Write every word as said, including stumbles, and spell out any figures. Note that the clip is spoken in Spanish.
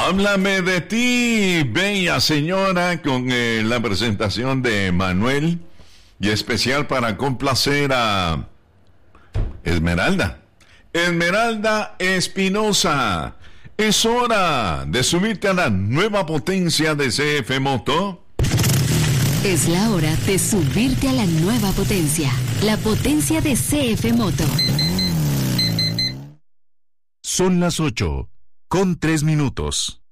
Háblame de ti, bella señora, con eh, la presentación de Manuel, y especial para complacer a Esmeralda. Esmeralda Espinosa. Es hora de subirte a la nueva potencia de C F Moto. Es la hora de subirte a la nueva potencia, la potencia de C F Moto. Son las ocho, con tres minutos.